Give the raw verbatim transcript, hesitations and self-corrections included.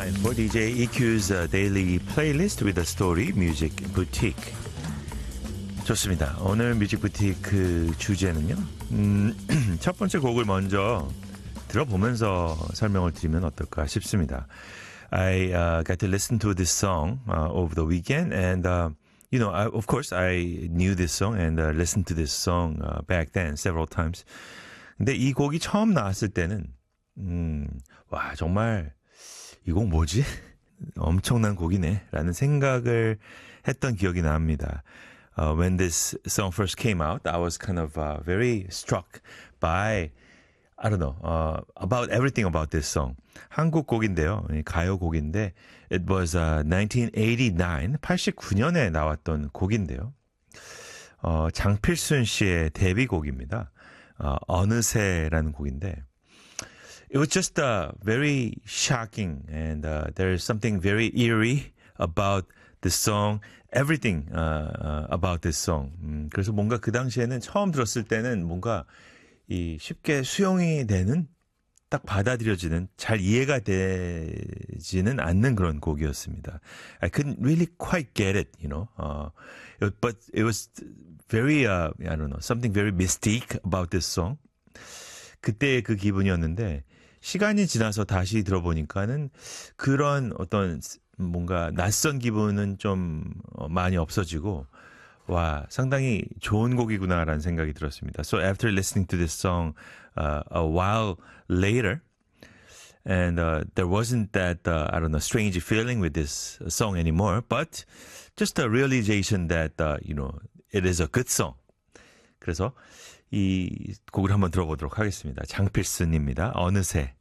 time for 디제이 이큐's uh, daily playlist with a story music boutique. 좋습니다. 오늘 뮤직 부티크 주제는요. 음, 첫 번째 곡을 먼저 들어보면서 설명을 드리면 어떨까 싶습니다. I uh, got to listen to this song uh, over the weekend, and uh, you know, I, of course, I knew this song and uh, listened to this song uh, back then several times. 근데 이 곡이 처음 나왔을 때는 음, 와 정말 이 곡 뭐지? 엄청난 곡이네 라는 생각을 했던 기억이 납니다. Uh, when this song first came out, I was kind of uh, very struck by, I don't know, uh, about everything about this song. 한국 곡인데요. 가요 곡인데, it was uh, nineteen eighty-nine, 팔십구 년에 나왔던 곡인데요. 어, 장필순 씨의 데뷔곡입니다. 어, 어느새라는 곡인데, it was just uh, very shocking, and uh, there's something very eerie about the song, everything uh, uh, about this song. 음, 그래서 뭔가 그 당시에는 처음 들었을 때는 뭔가 이 쉽게 수용이 되는, 딱 받아들여지는, 잘 이해가 되지는 않는 그런 곡이었습니다. I couldn't really quite get it, you know. Uh, but it was very, uh, I don't know, something very mystique about this song. 그때의 그 기분이었는데 시간이 지나서 다시 들어보니까는 그런 어떤 뭔가 낯선 기분은 좀 많이 없어지고 와 상당히 좋은 곡이구나라는 생각이 들었습니다. So after listening to this song uh, a while later, and uh, there wasn't that uh, I don't know strange feeling with this song anymore, but just a realization that uh, you know it is a good song. 그래서 이 곡을 한번 들어보도록 하겠습니다. 장필순입니다. 어느새.